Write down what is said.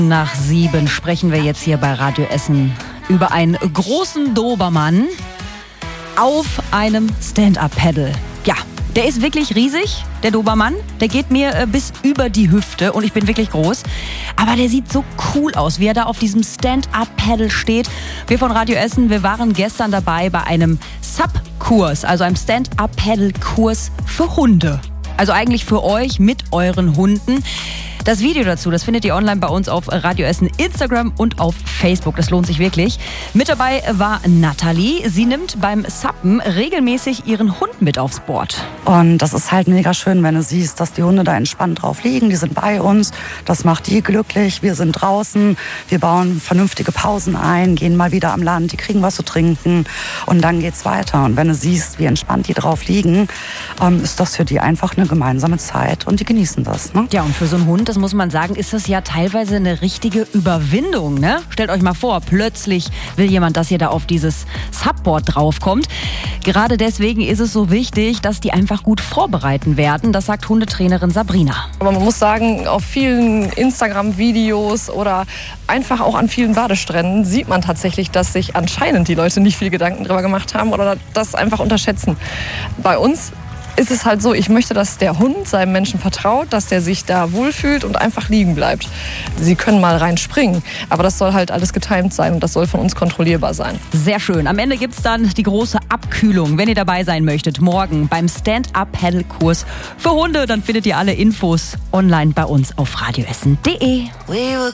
Nach 7 sprechen wir jetzt hier bei Radio Essen über einen großen Dobermann auf einem Stand-Up-Paddle. Ja, der ist wirklich riesig, der Dobermann. Der geht mir bis über die Hüfte und ich bin wirklich groß. Aber der sieht so cool aus, wie er da auf diesem Stand-Up-Paddle steht. Wir von Radio Essen, wir waren gestern dabei bei einem SUP-Kurs, also einem Stand-Up-Paddle-Kurs für Hunde. Also eigentlich für euch mit euren Hunden. Das Video dazu, das findet ihr online bei uns auf Radio Essen, Instagram und auf Facebook. Das lohnt sich wirklich. Mit dabei war Nathalie. Sie nimmt beim Suppen regelmäßig ihren Hund mit aufs Board. Und das ist halt mega schön, wenn du siehst, dass die Hunde da entspannt drauf liegen. Die sind bei uns. Das macht die glücklich. Wir sind draußen. Wir bauen vernünftige Pausen ein, gehen mal wieder am Land. Die kriegen was zu trinken. Und dann geht's weiter. Und wenn du siehst, wie entspannt die drauf liegen, ist das für die einfach eine gemeinsame Zeit. Und die genießen das. Ne? Ja, und für so einen Hund, das muss man sagen, ist das ja teilweise eine richtige Überwindung. Ne? Stellt euch mal vor, plötzlich will jemand, dass ihr da auf dieses Subboard draufkommt. Gerade deswegen ist es so wichtig, dass die einfach gut vorbereiten werden. Das sagt Hundetrainerin Sabrina. Aber man muss sagen, auf vielen Instagram-Videos oder einfach auch an vielen Badestränden sieht man tatsächlich, dass sich anscheinend die Leute nicht viel Gedanken drüber gemacht haben oder das einfach unterschätzen. Bei uns ist es halt so, ich möchte, dass der Hund seinem Menschen vertraut, dass der sich da wohlfühlt und einfach liegen bleibt. Sie können mal reinspringen, aber das soll halt alles getimed sein und das soll von uns kontrollierbar sein. Sehr schön. Am Ende gibt es dann die große Abkühlung. Wenn ihr dabei sein möchtet, morgen beim Stand-Up-Paddle-Kurs für Hunde, dann findet ihr alle Infos online bei uns auf radioessen.de.